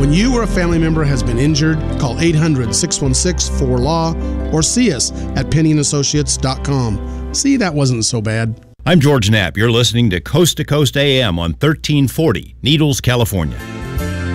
When you or a family member has been injured, call 800-616-4LAW or see us at PennyandAssociates.com. See, that wasn't so bad. I'm George Knapp. You're listening to Coast AM on 1340, Needles, California.